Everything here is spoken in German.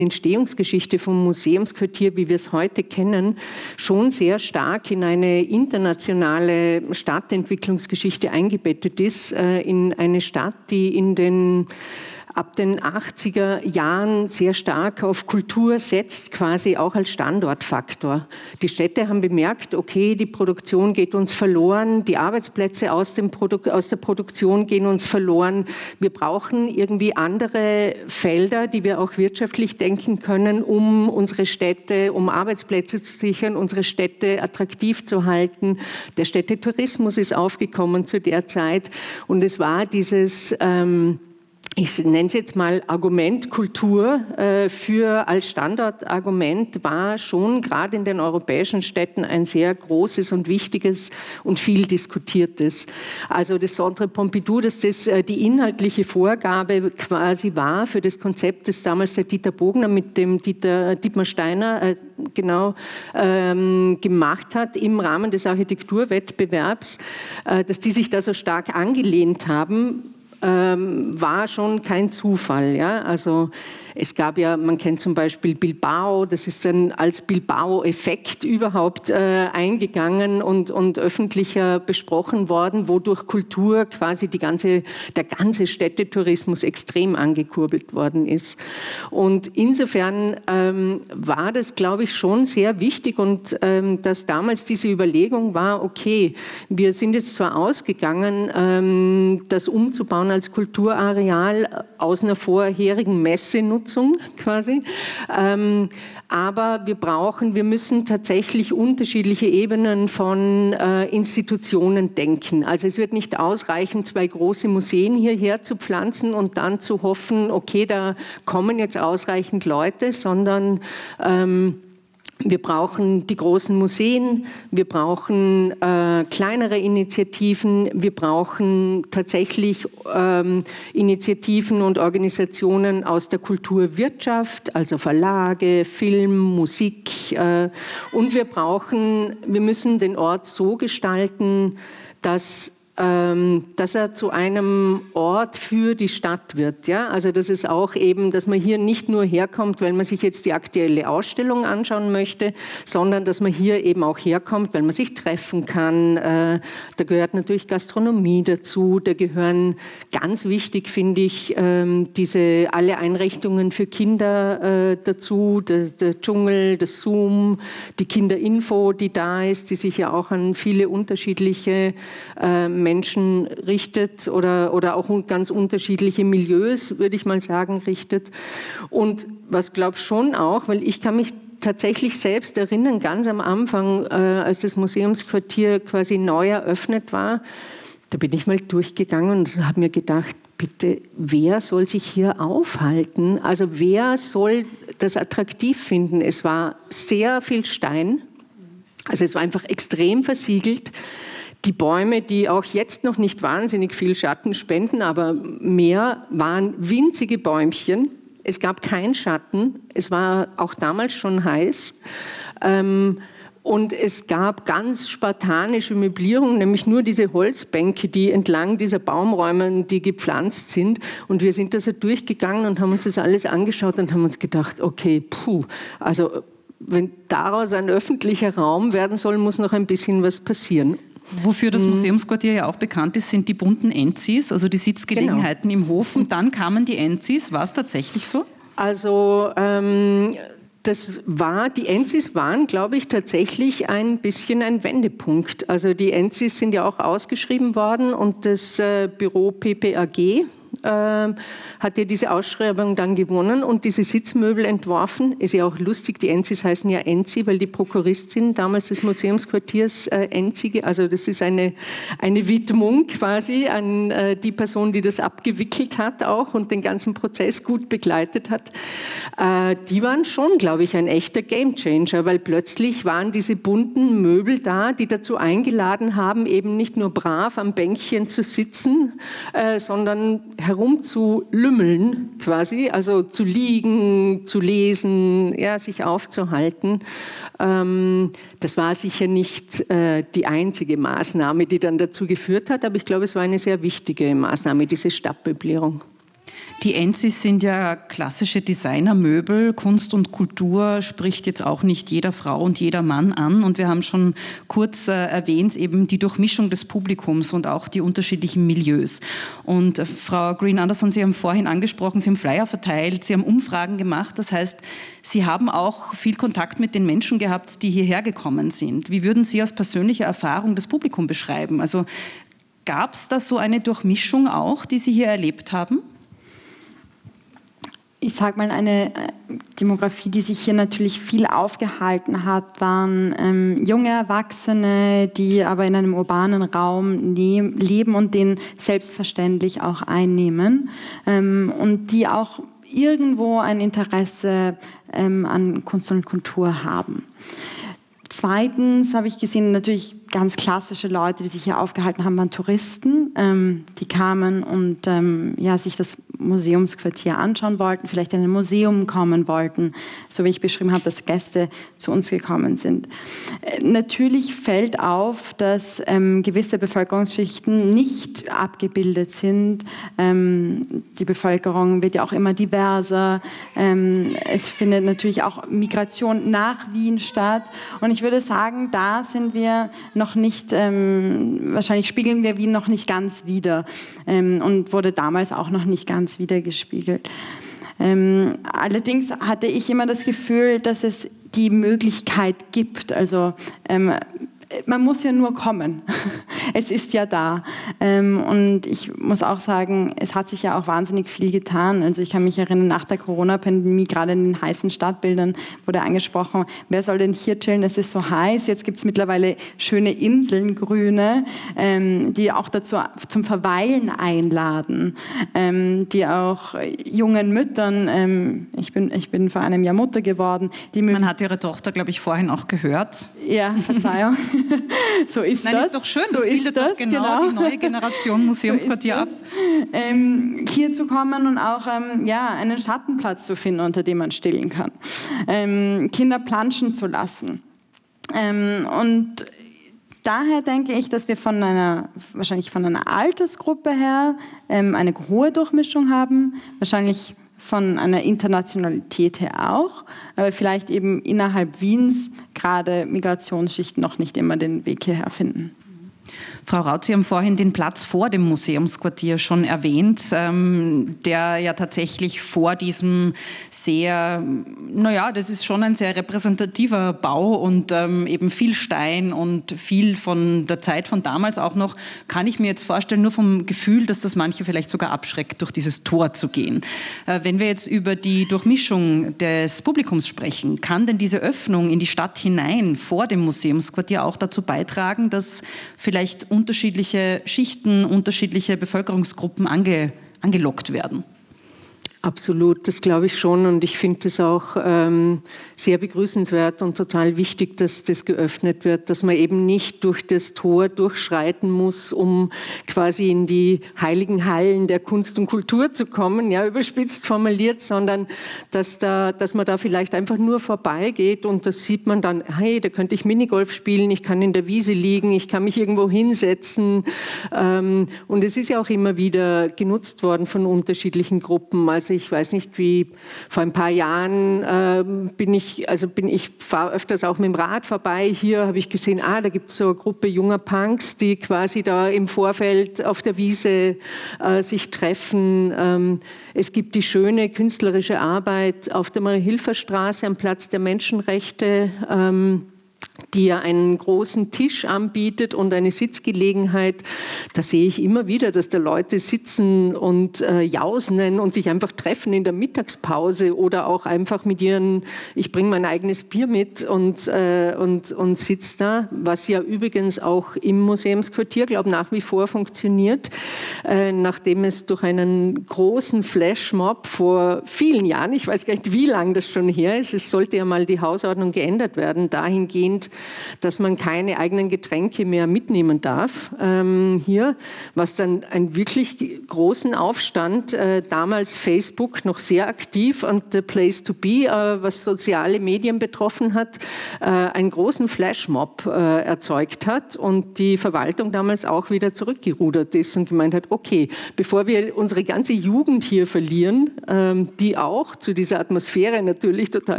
Entstehungsgeschichte vom Museumsquartier, wie wir es heute kennen, schon sehr stark in eine internationale Stadtentwicklungsgeschichte eingebettet ist, in eine Stadt, die ab den 80er Jahren sehr stark auf Kultur setzt, quasi auch als Standortfaktor. Die Städte haben bemerkt, okay, die Produktion geht uns verloren, die Arbeitsplätze aus der Produktion gehen uns verloren. Wir brauchen irgendwie andere Felder, die wir auch wirtschaftlich denken können, um unsere Städte, um Arbeitsplätze zu sichern, unsere Städte attraktiv zu halten. Der Städtetourismus ist aufgekommen zu der Zeit und es war dieses ich nenne es jetzt mal Argument Kultur als Standortargument war schon gerade in den europäischen Städten ein sehr großes und wichtiges und viel diskutiertes. Also das Centre Pompidou, dass das die inhaltliche Vorgabe quasi war für das Konzept, das damals der Dieter Bogner mit dem Dietmar Steiner gemacht hat im Rahmen des Architekturwettbewerbs, dass die sich da so stark angelehnt haben, war schon kein Zufall. Ja? Also es gab ja, man kennt zum Beispiel Bilbao, das ist dann als Bilbao-Effekt überhaupt eingegangen und öffentlicher besprochen worden, wodurch Kultur quasi der ganze Städtetourismus extrem angekurbelt worden ist. Und insofern war das, glaube ich, schon sehr wichtig und dass damals diese Überlegung war, okay, wir sind jetzt zwar ausgegangen, das umzubauen als Kulturareal aus einer vorherigen Messenutzung quasi, aber wir müssen tatsächlich unterschiedliche Ebenen von Institutionen denken. Also es wird nicht ausreichen, 2 große Museen hierher zu pflanzen und dann zu hoffen, okay, da kommen jetzt ausreichend Leute, sondern wir brauchen die großen Museen, wir brauchen kleinere Initiativen, wir brauchen tatsächlich Initiativen und Organisationen aus der Kulturwirtschaft, also Verlage, Film, Musik. Und wir müssen den Ort so gestalten, dass er zu einem Ort für die Stadt wird. Ja? Also das ist auch eben, dass man hier nicht nur herkommt, weil man sich jetzt die aktuelle Ausstellung anschauen möchte, sondern dass man hier eben auch herkommt, weil man sich treffen kann. Da gehört natürlich Gastronomie dazu, da gehören ganz wichtig, finde ich, alle Einrichtungen für Kinder dazu, der Dschungel, das Zoom, die Kinderinfo, die da ist, die sich ja auch an viele unterschiedliche Menschen richtet oder auch ganz unterschiedliche Milieus, würde ich mal sagen, richtet. Und was glaube ich schon auch, weil ich kann mich tatsächlich selbst erinnern, ganz am Anfang, als das Museumsquartier quasi neu eröffnet war, da bin ich mal durchgegangen und habe mir gedacht, bitte, wer soll sich hier aufhalten? Also wer soll das attraktiv finden? Es war sehr viel Stein, also es war einfach extrem versiegelt. Die Bäume, die auch jetzt noch nicht wahnsinnig viel Schatten spenden, aber mehr, waren winzige Bäumchen. Es gab keinen Schatten. Es war auch damals schon heiß. Und es gab ganz spartanische Möblierung, nämlich nur diese Holzbänke, die entlang dieser Baumräume, die gepflanzt sind. Und wir sind da so durchgegangen und haben uns das alles angeschaut und haben uns gedacht, okay, also wenn daraus ein öffentlicher Raum werden soll, muss noch ein bisschen was passieren. Wofür das Museumsquartier ja auch bekannt ist, sind die bunten Enzis, also die Sitzgelegenheiten im Hof. Und dann kamen die Enzis. War es tatsächlich so? Also die Enzis waren, glaube ich, tatsächlich ein bisschen ein Wendepunkt. Also die Enzis sind ja auch ausgeschrieben worden und das Büro PPAG hat ja diese Ausschreibung dann gewonnen und diese Sitzmöbel entworfen. Ist ja auch lustig, die Enzis heißen ja Enzi, weil die Prokuristin damals des Museumsquartiers Enzi, also das ist eine Widmung quasi an die Person, die das abgewickelt hat auch und den ganzen Prozess gut begleitet hat. Die waren schon, glaube ich, ein echter Gamechanger, weil plötzlich waren diese bunten Möbel da, die dazu eingeladen haben, eben nicht nur brav am Bänkchen zu sitzen, sondern herumzulümmeln quasi, also zu liegen, zu lesen, ja, sich aufzuhalten. Das war sicher nicht die einzige Maßnahme, die dann dazu geführt hat, aber ich glaube, es war eine sehr wichtige Maßnahme, diese Stadtmöblierung. Die Enzis sind ja klassische Designermöbel. Kunst und Kultur spricht jetzt auch nicht jeder Frau und jeder Mann an. Und wir haben schon kurz erwähnt, eben die Durchmischung des Publikums und auch die unterschiedlichen Milieus. Und Frau Green-Anderson, Sie haben vorhin angesprochen, Sie haben Flyer verteilt, Sie haben Umfragen gemacht. Das heißt, Sie haben auch viel Kontakt mit den Menschen gehabt, die hierher gekommen sind. Wie würden Sie aus persönlicher Erfahrung das Publikum beschreiben? Also gab es da so eine Durchmischung auch, die Sie hier erlebt haben? Ich sage mal, eine Demografie, die sich hier natürlich viel aufgehalten hat, waren junge Erwachsene, die aber in einem urbanen Raum leben und den selbstverständlich auch einnehmen und die auch irgendwo ein Interesse an Kunst und Kultur haben. Zweitens habe ich gesehen, natürlich ganz klassische Leute, die sich hier aufgehalten haben, waren Touristen, die kamen und sich das Museumsquartier anschauen wollten, vielleicht in ein Museum kommen wollten, so wie ich beschrieben habe, dass Gäste zu uns gekommen sind. Natürlich fällt auf, dass gewisse Bevölkerungsschichten nicht abgebildet sind. Die Bevölkerung wird ja auch immer diverser. Es findet natürlich auch Migration nach Wien statt. Und ich würde sagen, da sind wir noch nicht, wahrscheinlich spiegeln wir Wien noch nicht ganz wider und wurde damals auch noch nicht ganz widergespiegelt. Allerdings hatte ich immer das Gefühl, dass es die Möglichkeit gibt, also man muss ja nur kommen. Es ist ja da. Und ich muss auch sagen, es hat sich ja auch wahnsinnig viel getan. Also ich kann mich erinnern, nach der Corona-Pandemie, gerade in den heißen Stadtbildern, wurde angesprochen, wer soll denn hier chillen, es ist so heiß. Jetzt gibt es mittlerweile schöne Inseln, grüne, die auch dazu zum Verweilen einladen, die auch jungen Müttern, ich bin vor einem Jahr Mutter geworden. Man hat Ihre Tochter, glaube ich, vorhin auch gehört. Ja, Verzeihung. So ist das. Ist doch schön, so das bildet doch genau die neue Generation Museumsquartier ab. Hier zu kommen und auch einen Schattenplatz zu finden, unter dem man stillen kann. Kinder planschen zu lassen. Und daher denke ich, dass wir wahrscheinlich von einer Altersgruppe her eine hohe Durchmischung haben, wahrscheinlich von einer Internationalität her auch, aber vielleicht eben innerhalb Wiens gerade Migrationsschichten noch nicht immer den Weg hierher finden. Frau Raut, Sie haben vorhin den Platz vor dem Museumsquartier schon erwähnt, der ja tatsächlich vor diesem das ist schon ein sehr repräsentativer Bau und eben viel Stein und viel von der Zeit von damals auch noch, kann ich mir jetzt vorstellen, nur vom Gefühl, dass das manche vielleicht sogar abschreckt, durch dieses Tor zu gehen. Wenn wir jetzt über die Durchmischung des Publikums sprechen, kann denn diese Öffnung in die Stadt hinein vor dem Museumsquartier auch dazu beitragen, dass vielleicht unterschiedliche Schichten, unterschiedliche Bevölkerungsgruppen angelockt werden? Absolut, das glaube ich schon und ich finde es auch sehr begrüßenswert und total wichtig, dass das geöffnet wird, dass man eben nicht durch das Tor durchschreiten muss, um quasi in die heiligen Hallen der Kunst und Kultur zu kommen, ja, überspitzt formuliert, sondern dass man da vielleicht einfach nur vorbeigeht und das sieht man dann, hey, da könnte ich Minigolf spielen, ich kann in der Wiese liegen, ich kann mich irgendwo hinsetzen und es ist ja auch immer wieder genutzt worden von unterschiedlichen Gruppen. Also ich weiß nicht, wie vor ein paar Jahren ich fahre öfters auch mit dem Rad vorbei. Hier habe ich gesehen, da gibt es so eine Gruppe junger Punks, die quasi da im Vorfeld auf der Wiese sich treffen. Es gibt die schöne künstlerische Arbeit auf der Marie-Hilfer-Straße am Platz der Menschenrechte, die ja einen großen Tisch anbietet und eine Sitzgelegenheit. Da sehe ich immer wieder, dass da Leute sitzen und jausen und sich einfach treffen in der Mittagspause oder auch einfach mit ich bringe mein eigenes Bier mit und sitze da, was ja übrigens auch im Museumsquartier, glaube ich, nach wie vor funktioniert, nachdem es durch einen großen Flashmob vor vielen Jahren, ich weiß gar nicht, wie lange das schon her ist, es sollte ja mal die Hausordnung geändert werden, dahingehend, abgelehnt, dass man keine eigenen Getränke mehr mitnehmen darf hier, was dann einen wirklich großen Aufstand, damals Facebook noch sehr aktiv und the place to be, was soziale Medien betroffen hat, einen großen Flashmob erzeugt hat und die Verwaltung damals auch wieder zurückgerudert ist und gemeint hat, okay, bevor wir unsere ganze Jugend hier verlieren, die auch zu dieser Atmosphäre natürlich total